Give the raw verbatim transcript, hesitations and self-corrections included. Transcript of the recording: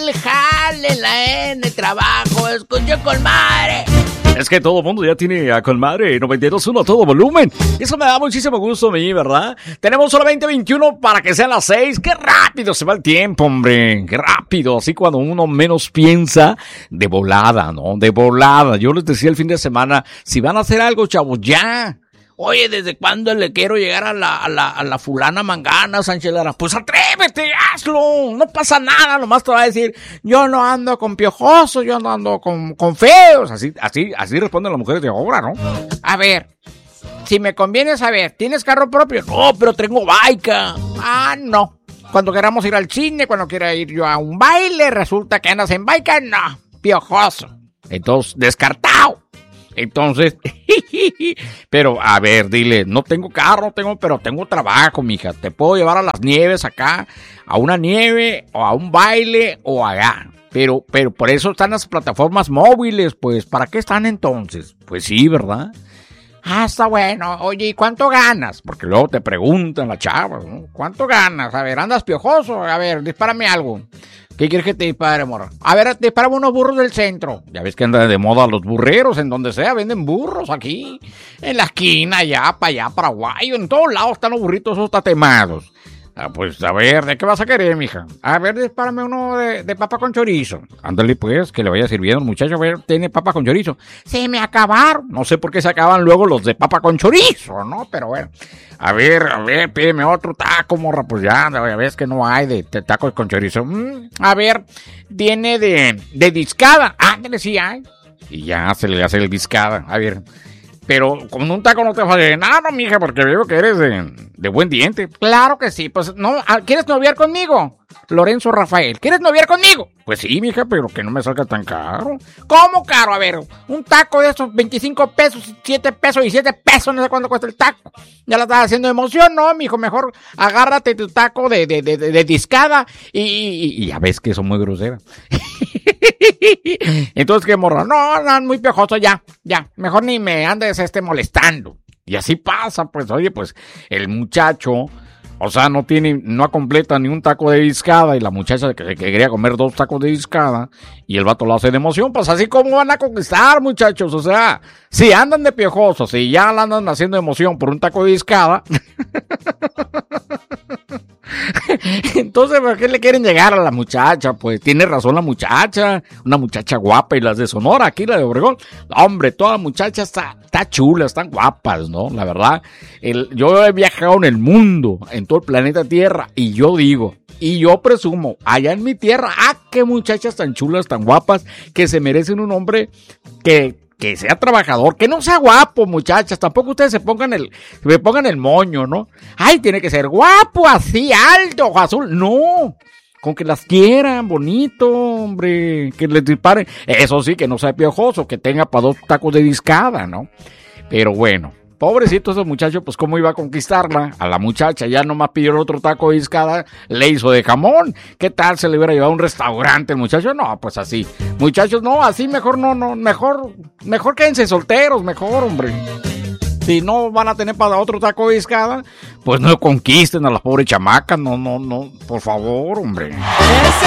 el jale, en la N, trabajo, escucho con madre. Es que todo el mundo ya tiene a Colmadre noventa y dos punto uno a todo volumen. Eso me da muchísimo gusto a mí, ¿verdad? Tenemos solamente veintiuno para que sean las seis. ¡Qué rápido se va el tiempo, hombre! ¡Qué rápido! Así cuando uno menos piensa, de volada, ¿no? De volada. Yo les decía el fin de semana, si van a hacer algo, chavos, ya. Oye, ¿desde cuándo le quiero llegar a la, a la, a la fulana mangana, Sánchez Lara? Pues atrévete, hazlo, no pasa nada, nomás te va a decir, yo no ando con piojosos, yo no ando con, con feos, así, así, así responden las mujeres de ahora, ¿no? A ver, si me conviene saber, ¿tienes carro propio? No, pero tengo baica. Ah, no. Cuando queramos ir al cine, cuando quiera ir yo a un baile, resulta que andas en baica, no, piojoso. Entonces, descartado. Entonces, pero a ver, dile, no tengo carro, tengo, pero tengo trabajo, mija. Te puedo llevar a las nieves acá, a una nieve, o a un baile, o allá. Pero, pero por eso están las plataformas móviles, pues, ¿para qué están entonces? Pues sí, ¿verdad? Ah, está bueno. Oye, ¿y cuánto ganas? Porque luego te preguntan las chavas, ¿no? ¿Cuánto ganas? A ver, ¿andas piojoso? A ver, dispárame algo. ¿Qué quieres que te dispare, morra? A ver, dispárame unos burros del centro. Ya ves que andan de moda los burreros, en donde sea, venden burros aquí. En la esquina, allá, para allá, Paraguay. En todos lados están los burritos esos tatemados. Ah, pues a ver, ¿de qué vas a querer, mija? A ver, dispárame uno de, de papa con chorizo. Ándale pues, que le vaya sirviendo el muchacho. A ver, ¿tiene papa con chorizo? Se me acabaron. No sé por qué se acaban luego los de papa con chorizo, ¿no? Pero bueno. A ver, a ver, pídeme otro taco, morra. Pues ya, ya ves que no hay de, de tacos con chorizo. Mm, a ver, tiene de, de discada. Ándale, sí hay. Y ya se le hace el discada. A ver... Pero con un taco no te falla nada, no, mija, porque veo que eres de, de buen diente. Claro que sí, pues, no, ¿quieres noviar conmigo? Lorenzo Rafael, ¿quieres noviar conmigo? Pues sí, mija, pero que no me salga tan caro. ¿Cómo caro? A ver, un taco de esos veinticinco pesos, siete pesos y siete pesos, no sé cuánto cuesta el taco. Ya la estás haciendo de emoción, ¿no, mijo? Mejor agárrate tu taco de, de, de, de, de discada y, y, y ya ves que son muy groseras. Entonces, ¿qué, morra? No, no, muy piojoso, ya, ya. Mejor ni me andes este molestando. Y así pasa, pues, oye, pues, el muchacho, o sea, no tiene, no completa ni un taco de discada, y la muchacha que, que quería comer dos tacos de discada, y el vato lo hace de emoción, pues así como van a conquistar, muchachos, o sea, si andan de piojosos, y ya la andan haciendo de emoción por un taco de discada, entonces, ¿por qué le quieren llegar a la muchacha? Pues tiene razón la muchacha, una muchacha guapa, y las de Sonora, aquí la de Obregón, hombre, toda la muchacha está, está chula, están guapas, ¿no? La verdad, el, yo he viajado en el mundo, en todo el planeta Tierra, y yo digo, y yo presumo, allá en mi tierra, ah, qué muchachas tan chulas, tan guapas, que se merecen un hombre que... que sea trabajador, que no sea guapo, muchachas, tampoco ustedes se pongan el, se pongan el moño, ¿no? Ay, tiene que ser guapo, así, alto, ojo azul, no, con que las quieran, bonito, hombre, que les disparen, eso sí, que no sea piojoso, que tenga para dos tacos de discada, ¿no? Pero bueno, pobrecito ese muchacho, pues cómo iba a conquistarla, a la muchacha, ya nomás pidió otro taco de discada, le hizo de jamón, ¿qué tal se le hubiera llevado a un restaurante el muchacho? No, pues así, muchachos, no, así mejor no, no, mejor, mejor quédense solteros, mejor, hombre. Si no van a tener para otro taco de discada, pues no conquisten a las pobres chamacas, no, no, no, por favor, hombre.